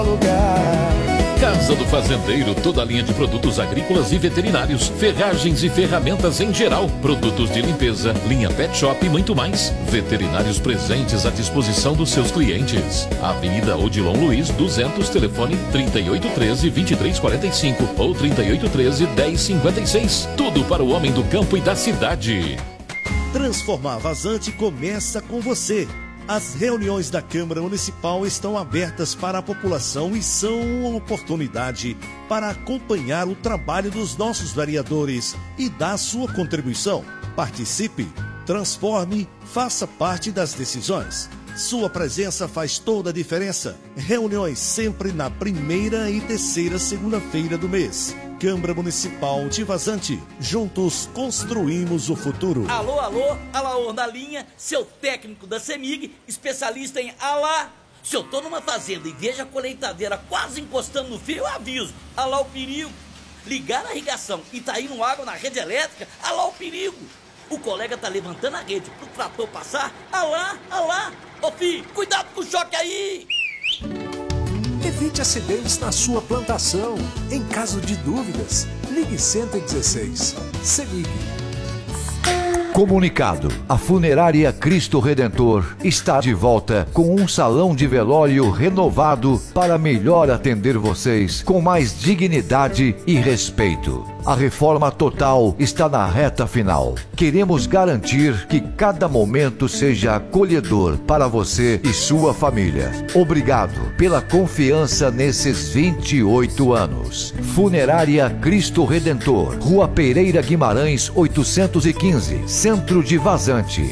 Casa do Fazendeiro, toda a linha de produtos agrícolas e veterinários, ferragens e ferramentas em geral, produtos de limpeza, linha pet shop e muito mais. Veterinários presentes à disposição dos seus clientes. Avenida Odilon Luiz, 200, telefone 3813-2345 ou 3813-1056. Tudo para o homem do campo e da cidade. Transformar Vazante começa com você. As reuniões da Câmara Municipal estão abertas para a população e são uma oportunidade para acompanhar o trabalho dos nossos vereadores e dar sua contribuição. Participe, transforme, faça parte das decisões. Sua presença faz toda a diferença. Reuniões sempre na primeira e terceira segunda-feira do mês. Câmara Municipal de Vazante. Juntos construímos o futuro. Alô, Alaor na linha, seu técnico da CEMIG, especialista em alá. Se eu tô numa fazenda e vejo a colheitadeira quase encostando no fio, eu aviso. Alá o perigo. Ligar a irrigação e tá indo água na rede elétrica, alá o perigo. O colega tá levantando a rede pro trator passar, alá. Ô filho, cuidado com o choque aí. Evite acidentes na sua plantação. Em caso de dúvidas, ligue 116. CEMIG. Comunicado: a Funerária Cristo Redentor está de volta com um salão de velório renovado para melhor atender vocês com mais dignidade e respeito. A reforma total está na reta final. Queremos garantir que cada momento seja acolhedor para você e sua família. Obrigado pela confiança nesses 28 anos. Funerária Cristo Redentor, Rua Pereira Guimarães, 815, Centro de Vazante,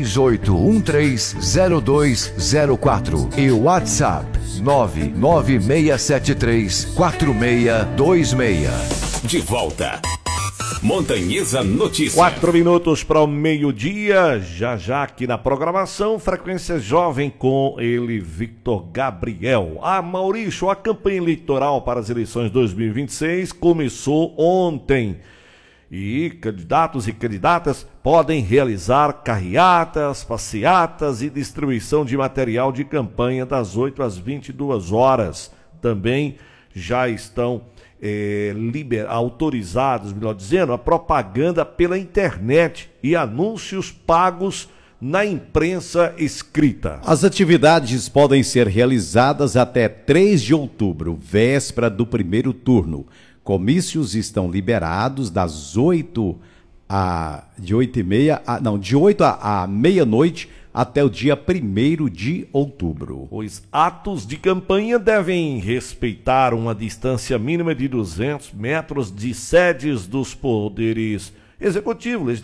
38130204 e WhatsApp 996734626. De volta. Montanhesa Notícias. 4 minutos para o meio-dia, já aqui na programação, Frequência Jovem com ele, Victor Gabriel. Maurício, a campanha eleitoral para as eleições 2026 começou ontem. E candidatos e candidatas podem realizar carreatas, passeatas e distribuição de material de campanha das 8 às 22 horas. Também já estão autorizados, melhor dizendo, a propaganda pela internet e anúncios pagos na imprensa escrita. As atividades podem ser realizadas até 3 de outubro, véspera do primeiro turno. Comícios estão liberados de 8 à meia-noite até o dia 1º de outubro. Os atos de campanha devem respeitar uma distância mínima de 200 metros de sedes dos poderes executivo,